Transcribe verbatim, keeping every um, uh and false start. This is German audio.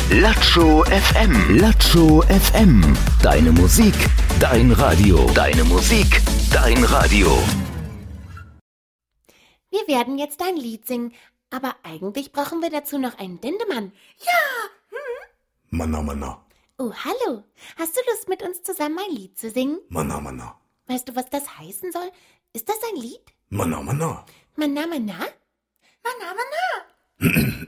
Latscho F M. Latscho F M. Deine Musik, dein Radio. Deine Musik, dein Radio. Wir werden jetzt ein Lied singen, aber eigentlich brauchen wir dazu noch einen Dendemann. Ja! Hm? Manna, Manna. Oh, hallo. Hast du Lust, mit uns zusammen ein Lied zu singen? Manna, Manna. Weißt du, was das heißen soll? Ist das ein Lied? Manna, Manna. Manna, manna? Manna, Manna.